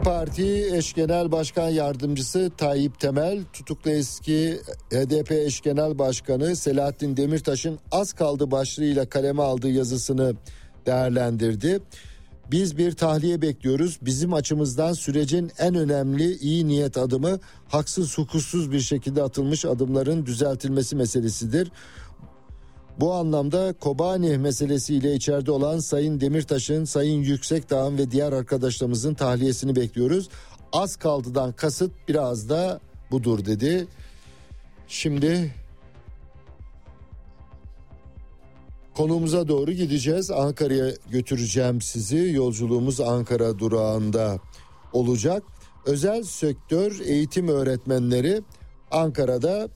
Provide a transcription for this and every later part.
Parti Eş Genel Başkan Yardımcısı Tayyip Temel, tutuklu eski HDP Eş Genel Başkanı Selahattin Demirtaş'ın az kaldı başlığıyla kaleme aldığı yazısını değerlendirdi. Biz bir tahliye bekliyoruz. Bizim açımızdan sürecin en önemli iyi niyet adımı haksız hukuksuz bir şekilde atılmış adımların düzeltilmesi meselesidir. Bu anlamda Kobani meselesiyle içeride olan Sayın Demirtaş'ın, Sayın Yüksekdağ'ın ve diğer arkadaşlarımızın tahliyesini bekliyoruz. Az kaldıdan kasıt biraz da budur dedi. Şimdi konuğumuza doğru gideceğiz. Ankara'ya götüreceğim sizi. Yolculuğumuz Ankara durağında olacak. Özel sektör eğitim öğretmenleri Ankara'da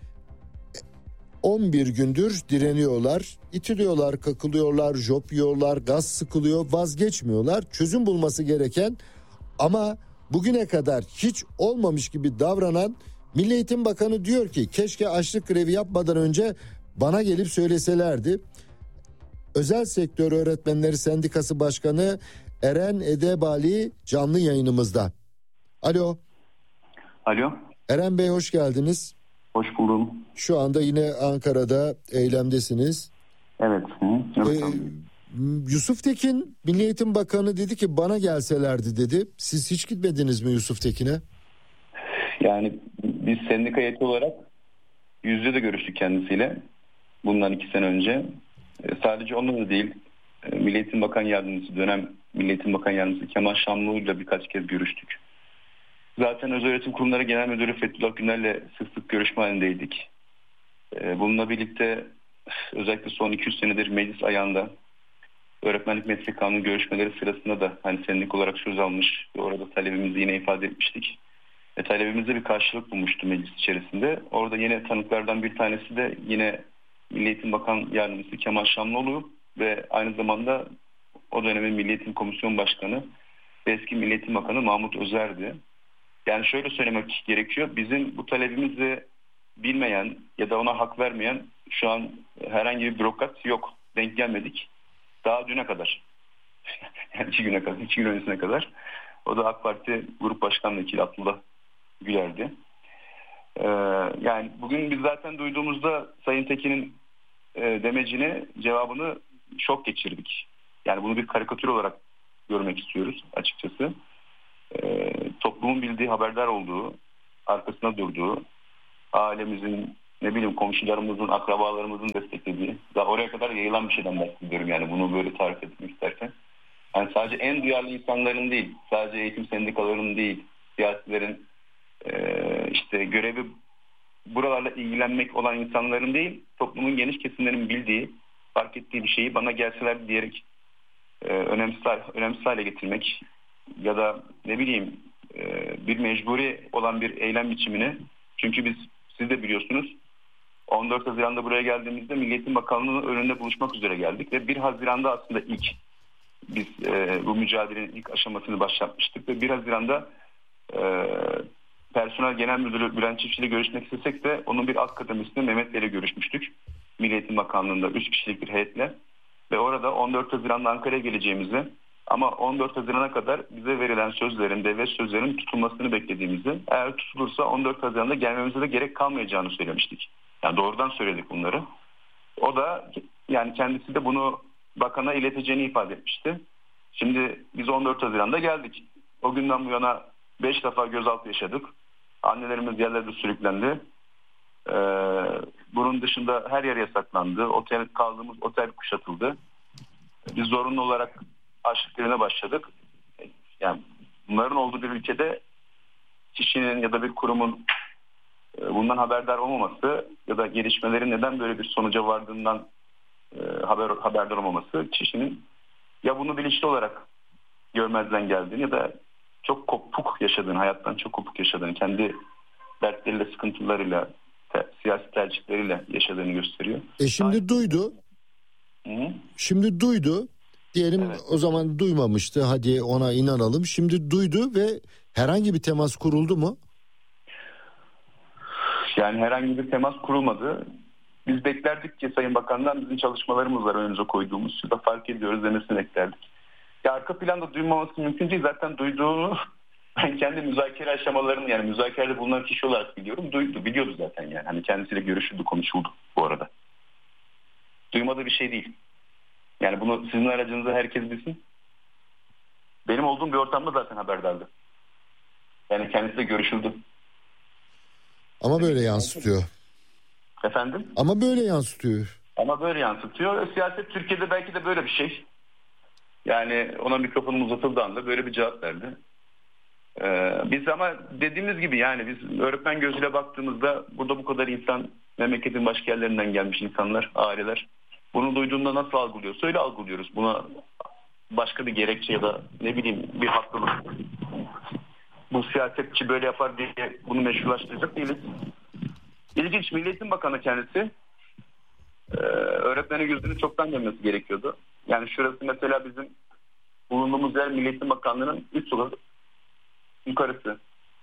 11 gündür direniyorlar, itiliyorlar, kakılıyorlar, job yiyorlar, gaz sıkılıyor, vazgeçmiyorlar. Çözüm bulması gereken ama bugüne kadar hiç olmamış gibi davranan Milli Eğitim Bakanı diyor ki keşke açlık grevi yapmadan önce bana gelip söyleselerdi. Özel Sektör Öğretmenleri Sendikası Başkanı Eren Edebali canlı yayınımızda. Alo. Alo. Eren Bey hoş geldiniz. Hoş buldum. Şu anda yine Ankara'da eylemdesiniz. Evet. Yusuf Tekin Milli Eğitim Bakanı dedi ki bana gelselerdi dedi. Siz hiç gitmediniz mi Yusuf Tekin'e? Yani biz sendika heyeti olarak yüzde de görüştük kendisiyle. Bundan 2 sene önce. Sadece onunla da değil. Milli Eğitim Bakan Yardımcısı, dönem Milli Eğitim Bakan Yardımcısı Kemal Şamlıoğlu'yla birkaç kez görüştük. Zaten Özelöğretim Kurumları Genel Müdürü Fethullah Güner'le sık sık görüşme halindeydik. Bununla birlikte özellikle son 200 senedir meclis ayağında öğretmenlik meslek kanunu görüşmeleri sırasında da hani sendik olarak söz almış ve orada talebimizi yine ifade etmiştik. Talebimizde bir karşılık bulmuştu meclis içerisinde. Orada yine tanıklardan bir tanesi de yine Milli Eğitim Bakan Yardımcısı Kemal Şamlıoğlu ve aynı zamanda o dönemin Milli Eğitim Komisyon Başkanı ve eski Milli Eğitim Bakanı Mahmut Özer'di. Yani şöyle söylemek gerekiyor. Bizim bu talebimizi bilmeyen ya da ona hak vermeyen şu an herhangi bir bürokrat yok. Denk gelmedik. Daha düne kadar. Yani 2 güne kadar, 2 gün öncesine kadar. O da AK Parti Grup Başkan Vekili Abdullah Güler'di. Yani bugün biz zaten duyduğumuzda Sayın Tekin'in demecini, cevabını şok geçirdik. Yani bunu bir karikatür olarak görmek istiyoruz açıkçası. Toplumun bildiği, haberdar olduğu, arkasına durduğu, ailemizin, komşularımızın, akrabalarımızın desteklediği, daha oraya kadar yayılan bir şeyden bahsediyorum yani bunu böyle tarif etmek isterken. Yani sadece en duyarlı insanların değil, sadece eğitim sendikalarının değil, siyasilerin işte görevi buralarla ilgilenmek olan insanların değil, toplumun geniş kesimlerinin bildiği, fark ettiği bir şeyi bana gelseler diyerek önemsiz hale getirmek ya da bir mecburi olan bir eylem biçimini, çünkü siz de biliyorsunuz 14 Haziran'da buraya geldiğimizde Milli Eğitim Bakanlığı'nın önünde buluşmak üzere geldik ve 1 Haziran'da aslında biz bu mücadelenin ilk aşamasını başlatmıştık ve 1 Haziran'da Personel Genel Müdürü Bülent Çiftçi ile görüşmek istesek de onun bir alt kademisinde Mehmet Bey'le görüşmüştük. Milli Eğitim Bakanlığı'nda 3 kişilik bir heyetle ve orada 14 Haziran'da Ankara'ya geleceğimizi ama 14 Haziran'a kadar bize verilen sözlerin, devlet sözlerinin tutulmasını beklediğimizi, eğer tutulursa 14 Haziran'da gelmemize de gerek kalmayacağını söylemiştik. Yani doğrudan söyledik bunları. O da yani kendisi de bunu bakana ileteceğini ifade etmişti. Şimdi biz 14 Haziran'da geldik. O günden bu yana 5 defa gözaltı yaşadık. Annelerimiz yerlerde sürüklendi. Bunun dışında her yer yasaklandı. Kaldığımız otel kuşatıldı. Biz zorunlu olarak açlık grevine başladık. Yani bunların olduğu bir ülkede kişinin ya da bir kurumun bundan haberdar olmaması ya da gelişmelerin neden böyle bir sonuca vardığından haberdar olmaması, kişinin ya bunu bilinçli olarak görmezden geldiğini ya da çok kopuk yaşadığını, hayattan çok kopuk yaşadığını, kendi dertleriyle, sıkıntılarıyla, siyasi tercihleriyle yaşadığını gösteriyor. Şimdi duydu. Hı-hı. Şimdi duydu. Diyelim evet. O zaman duymamıştı. Hadi ona inanalım. Şimdi duydu ve herhangi bir temas kuruldu mu? Yani herhangi bir temas kurulmadı. Biz beklerdik ki Sayın Bakan'dan bizim çalışmalarımız var önümüze koyduğumuz. Şurada fark ediyoruz demesini beklerdik. Ya arka planda duymaması mümkün değil. Zaten duyduğunu Ben kendi müzakere aşamalarını, yani müzakerede bulunan kişi olarak biliyorum. Biliyordu zaten yani. Hani kendisiyle görüşüldü, konuşuldu bu arada. Duymadığı bir şey değil. Yani bunu sizin aracınızda herkes bilsin. Benim olduğum bir ortamda zaten haberdardı. Yani kendisiyle görüşüldü. Ama böyle yansıtıyor. Efendim? Ama böyle yansıtıyor. Ama böyle yansıtıyor. Siyaset Türkiye'de belki de böyle bir şey. Yani ona mikrofonum uzatıldığı anda böyle bir cevap verdi. Biz ama dediğimiz gibi yani biz öğretmen gözüyle baktığımızda burada bu kadar insan, memleketin başka yerlerinden gelmiş insanlar, aileler bunu duyduğunda nasıl algılıyorsa öyle algılıyoruz. Buna başka bir gerekçe ya da ne bileyim bir haklılık, bu siyasetçi böyle yapar diye bunu meşrulaştıracak değiliz. İlginç, Milli Eğitim Bakanı kendisi öğretmenin yüzünü çoktan dönmesi gerekiyordu. Yani şurası mesela bizim bulunduğumuz yer Milli Eğitim Bakanlığı'nın üst sokak yukarısı.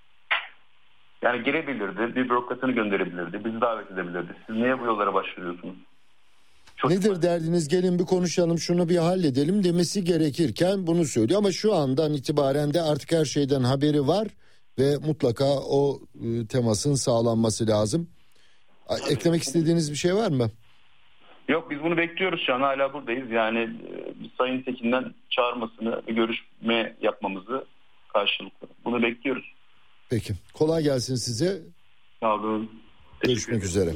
Yani girebilirdi, bir bürokratını gönderebilirdi, bizi davet edebilirdi. Siz niye bu yollara başvuruyorsunuz? Nedir derdiniz, gelin bir konuşalım, şunu bir halledelim demesi gerekirken bunu söylüyor. Ama şu andan itibaren de artık her şeyden haberi var ve mutlaka o temasın sağlanması lazım. Eklemek istediğiniz bir şey var mı? Yok, biz bunu bekliyoruz, şu an hala buradayız. Yani Sayın Tekin'den çağırmasını, bir görüşme yapmamızı karşılıklı. Bunu bekliyoruz. Peki, kolay gelsin size. Sağ olun. Görüşmek üzere.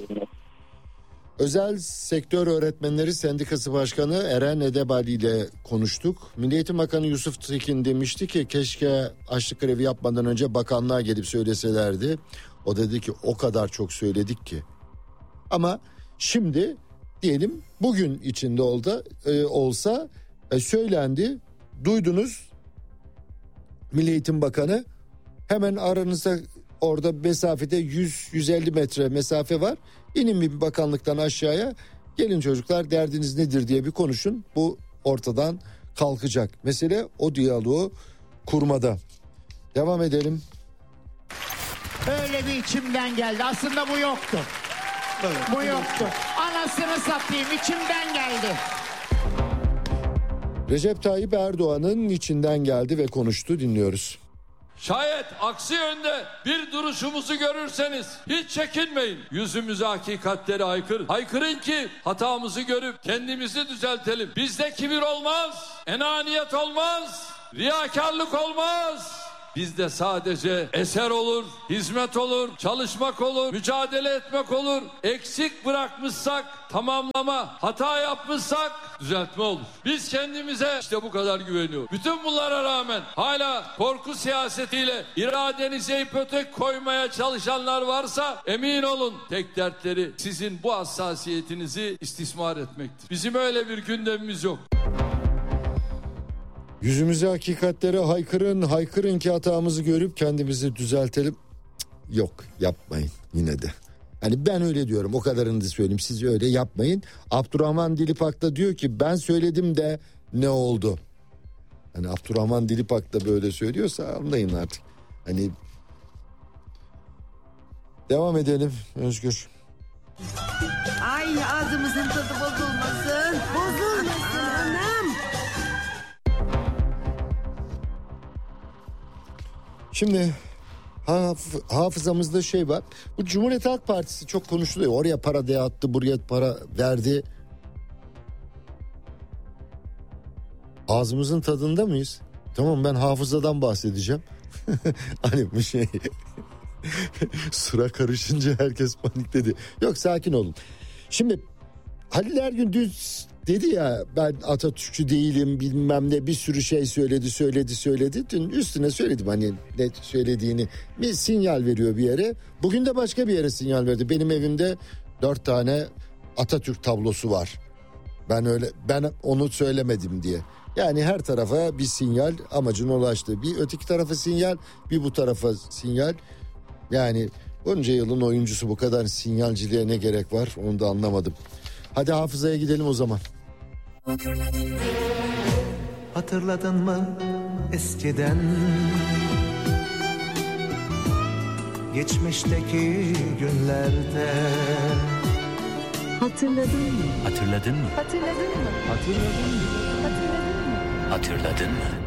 Özel Sektör Öğretmenleri Sendikası Başkanı Eren Edebali ile konuştuk. Milli Eğitim Bakanı Yusuf Tekin demişti ki keşke açlık grevi yapmadan önce bakanlığa gelip söyleselerdi. O dedi ki o kadar çok söyledik ki. Ama şimdi diyelim bugün içinde olsa söylendi, duydunuz. Milli Eğitim Bakanı hemen aranızda orada mesafede 100-150 metre mesafe var. İnin bir bakanlıktan aşağıya, gelin çocuklar derdiniz nedir diye bir konuşun. Bu ortadan kalkacak. Mesele o diyaloğu kurmada. Devam edelim. Öyle bir içimden geldi. Aslında bu yoktu. Bu yoktu. Anasını satayım, içimden geldi. Recep Tayyip Erdoğan'ın içinden geldi ve konuştu, dinliyoruz. Şayet aksi yönde bir duruşumuzu görürseniz hiç çekinmeyin. Yüzümüze hakikatleri haykırın. Haykırın ki hatamızı görüp kendimizi düzeltelim. Bizde kibir olmaz, enaniyet olmaz, riyakarlık olmaz. Bizde sadece eser olur, hizmet olur, çalışmak olur, mücadele etmek olur. Eksik bırakmışsak tamamlama, hata yapmışsak düzeltme olur. Biz kendimize işte bu kadar güveniyoruz. Bütün bunlara rağmen hala korku siyasetiyle iradenize ipotek koymaya çalışanlar varsa emin olun tek dertleri sizin bu hassasiyetinizi istismar etmektir. Bizim öyle bir gündemimiz yok. Yüzümüze hakikatleri haykırın ki hatamızı görüp kendimizi düzeltelim. Yok, yapmayın yine de. Hani ben öyle diyorum, o kadarını da söyleyeyim, siz öyle yapmayın. Abdurrahman Dilipak da diyor ki ben söyledim de ne oldu? Hani Abdurrahman Dilipak da böyle söylüyorsa anlayın artık. Hani devam edelim Özgür. Ay ağzımızın tadı bozulmasın. Bozulmasın anam. Şimdi hafızamızda şey var. Bu Cumhuriyet Halk Partisi çok konuşuluyor. Oraya para dağıttı, buraya para verdi. Ağzımızın tadında mıyız? Tamam, ben hafızadan bahsedeceğim. Hani bu şey sıra karışınca herkes panikledi. Yok, sakin olun. Şimdi Halil Ergün dedi ya, ben Atatürkçü değilim bilmem ne, bir sürü şey söyledi. Dün üstüne söyledim hani ne söylediğini, bir sinyal veriyor bir yere. Bugün de başka bir yere sinyal verdi. Benim evimde 4 tane Atatürk tablosu var. Ben onu söylemedim diye. Yani her tarafa bir sinyal, amacına ulaştı. Bir öteki tarafa sinyal, bir bu tarafa sinyal. Yani onca yılın oyuncusu, bu kadar sinyalciliğe ne gerek var onu da anlamadım. Hadi hafızaya gidelim o zaman. Hatırladın mı eskiden geçmişteki günlerde? Hatırladın mı? Hatırladın mı? Hatırladın mı? Hatırladın mı? Hatırladın mı? Hatırladın mı?